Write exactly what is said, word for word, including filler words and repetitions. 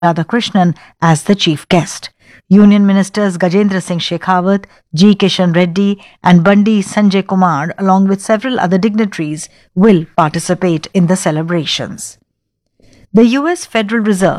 Radhakrishnan as the chief guest. Union Ministers Gajendra Singh Shekhawat, G. Kishan Reddy, and Bandi Sanjay Kumar, along with several other dignitaries, will participate in the celebrations. The U S Federal Reserve